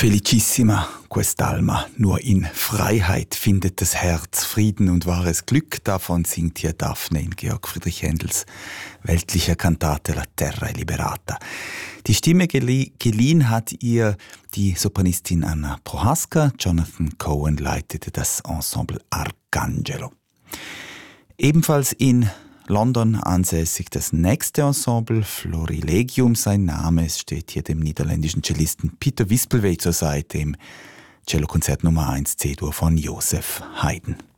Felicissima quest'alma, nur in Freiheit findet das Herz Frieden und wahres Glück. Davon singt hier Daphne in Georg Friedrich Händels weltlicher Kantate La Terra è Liberata. Die Stimme geliehen hat ihr die Sopranistin Anna Prohaska. Jonathan Cohen leitete das Ensemble Arcangelo. Ebenfalls in London ansässig das nächste Ensemble, Florilegium sein Name. Es steht hier dem niederländischen Cellisten Peter Wispelwey zur Seite im Cellokonzert Nummer 1 C-Dur von Joseph Haydn.